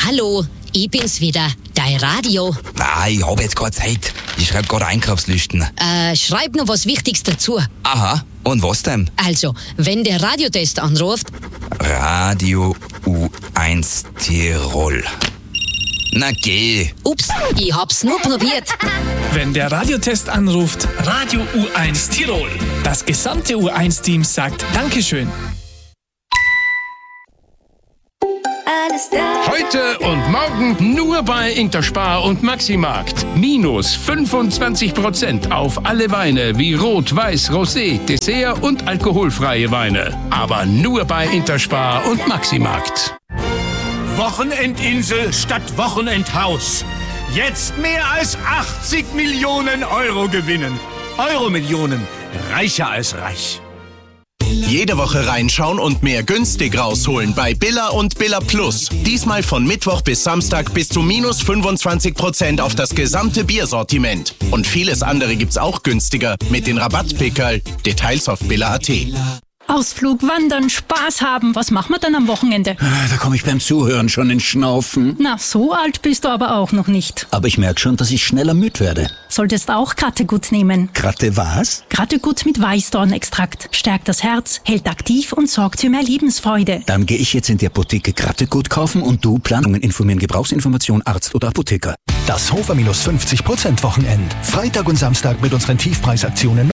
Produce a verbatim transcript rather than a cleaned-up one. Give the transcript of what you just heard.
Hallo, ich bin's wieder, dein Radio. Ah, ich hab jetzt keine Zeit. Ich schreib gerade Einkaufslisten. Äh, schreib noch was Wichtiges dazu. Aha, und was denn? Also, wenn der Radiotest anruft... Radio U eins Tirol. Na geh. Ups, ich hab's nur probiert. Wenn der Radiotest anruft, Radio U eins Tirol. Das gesamte U eins Team sagt Dankeschön. Heute und morgen nur bei Interspar und Maximarkt. Minus fünfundzwanzig Prozent auf alle Weine wie Rot, Weiß, Rosé, Dessert und alkoholfreie Weine. Aber nur bei Interspar und Maximarkt. Wochenendinsel statt Wochenendhaus. Jetzt mehr als achtzig Millionen Euro gewinnen. Euro-Millionen. Reicher als reich. Jede Woche reinschauen und mehr günstig rausholen bei Billa und Billa Plus. Diesmal von Mittwoch bis Samstag bis zu minus fünfundzwanzig Prozent auf das gesamte Biersortiment. Und vieles andere gibt's auch günstiger mit den Rabattpickerl. Details auf billa punkt at. Ausflug, Wandern, Spaß haben. Was machen wir dann am Wochenende? Da komme ich beim Zuhören schon ins Schnaufen. Na, so alt bist du aber auch noch nicht. Aber ich merke schon, dass ich schneller müde werde. Solltest auch Krattegut nehmen. Kratte was? Krattegut mit Weißdornextrakt. Stärkt das Herz, hält aktiv und sorgt für mehr Lebensfreude. Dann gehe ich jetzt in die Apotheke Krattegut kaufen und du Planungen informieren. Gebrauchsinformation, Arzt oder Apotheker. Das Hofer minus fünfzig Prozent Wochenend. Freitag und Samstag mit unseren Tiefpreisaktionen.